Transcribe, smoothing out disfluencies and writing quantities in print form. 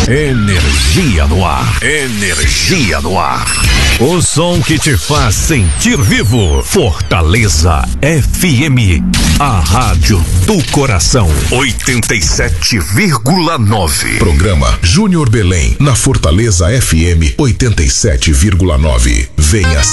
Energia no ar. Energia no ar. O som que te faz sentir vivo. Fortaleza FM. A rádio do coração. 87,9. Programa Júnior Belém na Fortaleza FM 87,9. Venha